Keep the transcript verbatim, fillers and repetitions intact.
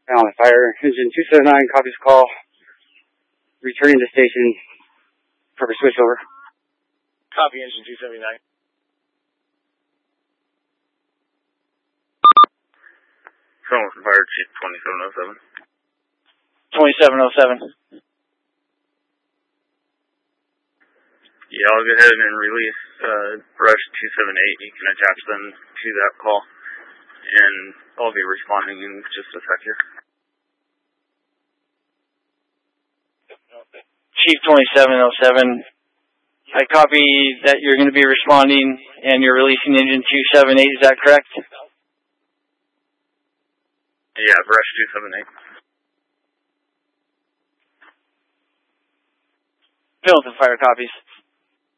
Down fire, engine two seven nine, copies call. Returning to station. Perfect switch over. Copy, engine two seventy-nine. Phone fire, chief twenty-seven oh seven. twenty-seven oh seven. Yeah, I'll go ahead and release uh, Brush two seven eight. You can attach them to that call. And I'll be responding in just a sec here. Chief twenty-seven oh seven, I copy that you're going to be responding and you're releasing engine two seven eight, is that correct? Yeah, Brush two seven eight. Pendleton Fire copies.